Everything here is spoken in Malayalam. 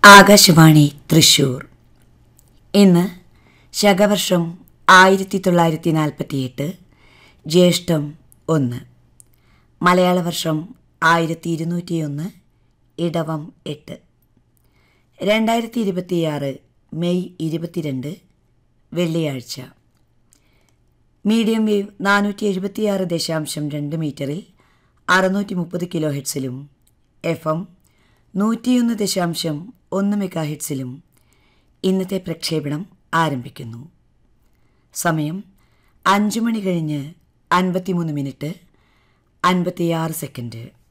ആകാശവാണി തൃശൂർ. ഇന്ന് ശകവർഷം 1948 ജ്യേഷ്ഠം 1, മലയാള വർഷം 1201 ഇടവം 8, 2026 മെയ് 22 വെള്ളിയാഴ്ച. മീഡിയം വേവ് 476.2 മീറ്ററിൽ 630 കിലോ ഹെർട്സിലും FM 101.1 മെഗാ ഹെർട്സിലും ഇന്നത്തെ പ്രക്ഷേപണം ആരംഭിക്കുന്നു. സമയം 5 മണി കഴിഞ്ഞ് 53 മിനിറ്റ് 56 സെക്കൻഡ്.